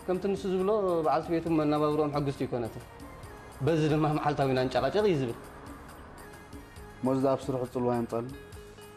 كم تنسى زبلو بعض بيتهم من نبغرهم حقستي كونته بس لما محل تابينا نشاقة يزبل موز ده أبصر حط الوين طال